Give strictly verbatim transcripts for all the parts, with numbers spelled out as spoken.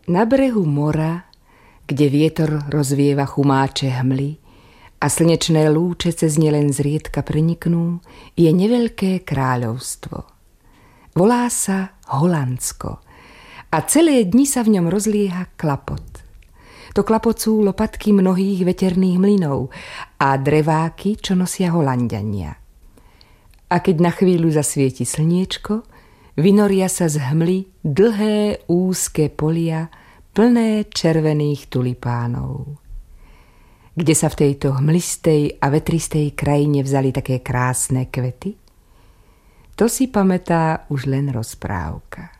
Na brehu mora, kde vietor rozvieva chumáče hmly a slnečné lúče cez ne len zriedka preniknú, je neveľké kráľovstvo. Volá sa Holandsko a celé dni sa v ňom rozlieha klapot. To klapocú lopatky mnohých veterných mlynov a dreváky, čo nosia Holanďania. A keď na chvíľu zasvieti slniečko, vynoria sa z hmly dlhé úzke polia plné červených tulipánov. Kde sa v tejto hmlistej a vetristej krajine vzali také krásne kvety? To si pamätá už len rozprávka.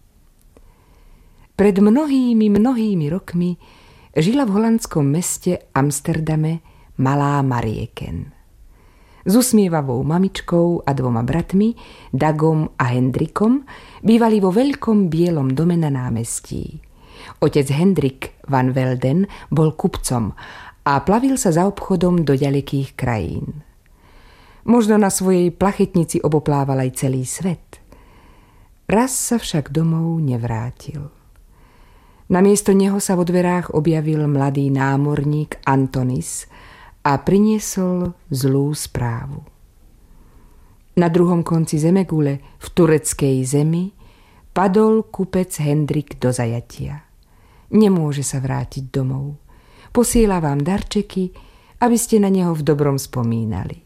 Pred mnohými, mnohými rokmi žila v holandskom meste Amsterdame malá Marieken. S usmievavou mamičkou a dvoma bratmi, Dagom a Hendrikom, bývali vo veľkom bielom dome na námestí. Otec Hendrik van Velden bol kupcom a plavil sa za obchodom do ďalekých krajín. Možno na svojej plachetnici oboplával aj celý svet. Raz sa však domov nevrátil. Namiesto neho sa vo dverách objavil mladý námorník Antonis a priniesol zlú správu. Na druhom konci zemegule, v tureckej zemi, padol kupec Hendrik do zajatia. Nemôže sa vrátiť domov. Posiela vám darčeky, aby ste na neho v dobrom spomínali.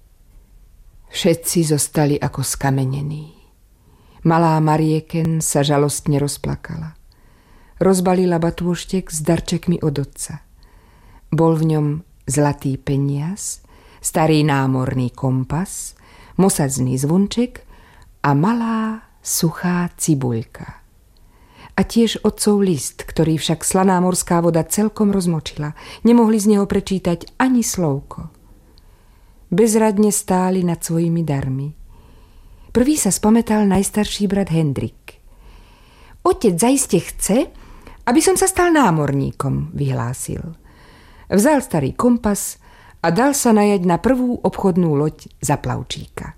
Všetci zostali ako skamenení. Malá Marieken sa žalostne rozplakala. Rozbalila batôštek s darčekmi od otca. Bol v ňom zlatý peniaz, starý námorný kompas, mosadzný zvonček a malá suchá cibuľka. A tiež otcov list, ktorý však slaná morská voda celkom rozmočila. Nemohli z neho prečítať ani slovko. Bezradne stáli nad svojimi darmi. Prvý sa spamätal najstarší brat Hendrik. Otec zaiste chce, aby som sa stal námorníkom, vyhlásil. Vzal starý kompas a dal sa najať na prvú obchodnú loď za plavčíka.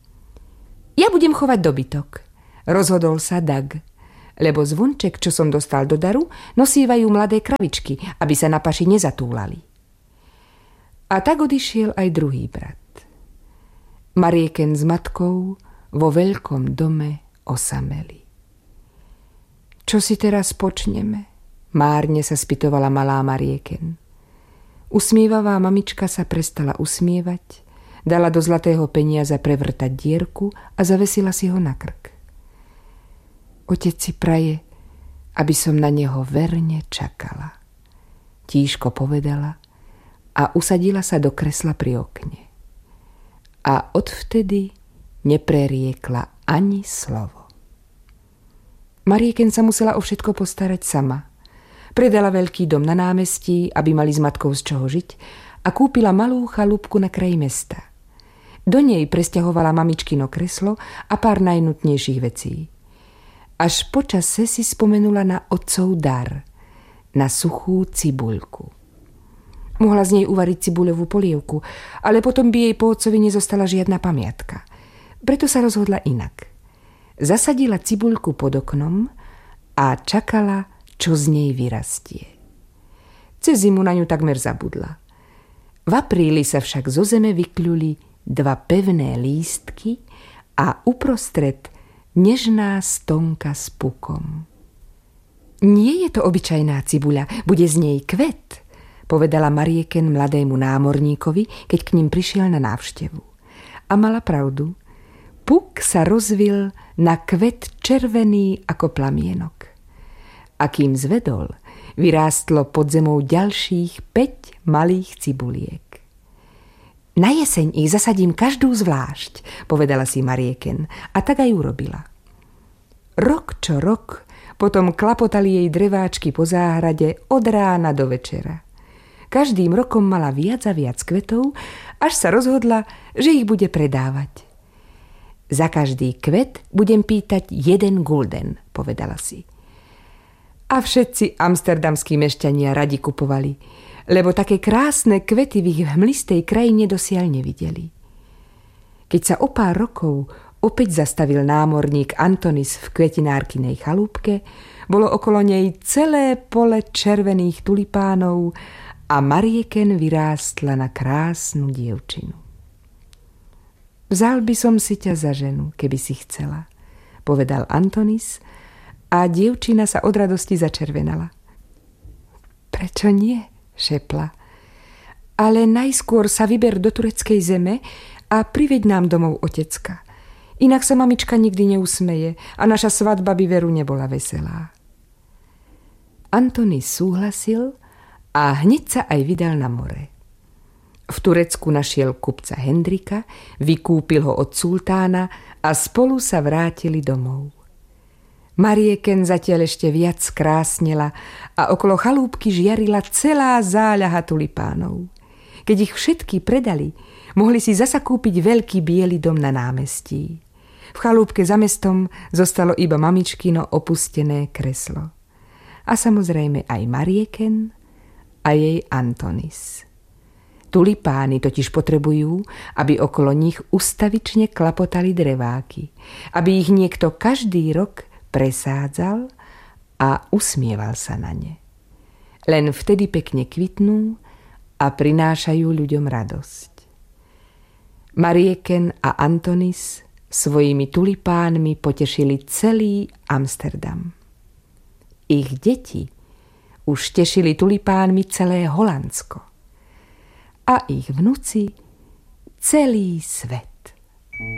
Ja budem chovať dobytok, rozhodol sa Dag, lebo zvonček, čo som dostal do daru, nosívajú mladé kravičky, aby sa na paši nezatúlali. A tak odišiel aj druhý brat. Marieken s matkou vo veľkom dome osameli. Čo si teraz počneme? Márne sa spytovala malá Marieken. Usmievavá mamička sa prestala usmievať, dala do zlatého peniaza prevrtať dierku a zavesila si ho na krk. Otec si praje, aby som na neho verne čakala. Tížko povedala a usadila sa do kresla pri okne. A odvtedy nepreriekla ani slovo. Marieken sa musela o všetko postarať sama. Predala veľký dom na námestí, aby mali s matkou z čoho žiť, a kúpila malú chalúbku na kraji mesta. Do nej presťahovala mamičkino kreslo a pár najnutnejších vecí. Až počase si spomenula na otcov dar, na suchú cibuľku. Mohla z nej uvariť cibuľovú polievku, ale potom by jej po otcovi nezostala žiadna pamiatka. Preto sa rozhodla inak. Zasadila cibuľku pod oknom a čakala, čo z nej vyrastie. Cez zimu na ňu takmer zabudla. V apríli sa však zo zeme vykľuli dva pevné lístky a uprostred nežná stonka s pukom. Nie je to obyčajná cibuľa, bude z nej kvet, povedala Marieken mladému námorníkovi, keď k ním prišiel na návštevu. A mala pravdu. Puk sa rozvil na kvet červený ako plamienok. A kým zvedol, vyrástlo pod zemou ďalších päť malých cibuliek. Na jeseň ich zasadím každú zvlášť, povedala si Marieken, a tak aj urobila. Rok čo rok potom klapotali jej dreváčky po záhrade od rána do večera. Každým rokom mala viac a viac kvetov, až sa rozhodla, že ich bude predávať. Za každý kvet budem pýtať jeden gulden, povedala si. A všetci amsterdamskí mešťania radi kupovali, lebo také krásne kvety v ich hmlistej krajine dosiaľ nevideli. Keď sa o pár rokov opäť zastavil námorník Antonis v kvetinárkynej chalúbke, bolo okolo nej celé pole červených tulipánov a Marieken vyrástla na krásnu dievčinu. Vzal by som si ťa za ženu, keby si chcela, povedal Antonis a dievčina sa od radosti začervenala. Prečo nie, šepla. Ale najskôr sa vyber do tureckej zeme a priveď nám domov otecka. Inak sa mamička nikdy neusmeje a naša svadba by veru nebola veselá. Antonis súhlasil a hneď sa aj vydal na more. V Turecku našiel kupca Hendrika, vykúpil ho od sultána a spolu sa vrátili domov. Marieken zatiaľ ešte viac krásnela a okolo chalúbky žiarila celá záľaha tulipánov. Keď ich všetky predali, mohli si zasa kúpiť veľký biely dom na námestí. V chalúbke za mestom zostalo iba mamičkino opustené kreslo. A samozrejme aj Marieken a jej Antonis. Tulipány totiž potrebujú, aby okolo nich ustavične klapotali dreváky, aby ich niekto každý rok presádzal a usmieval sa na ne. Len vtedy pekne kvitnú a prinášajú ľuďom radosť. Marieken a Antonis svojimi tulipánmi potešili celý Amsterdam. Ich deti už tešili tulipánmi celé Holandsko. A ich vnuci celý svet.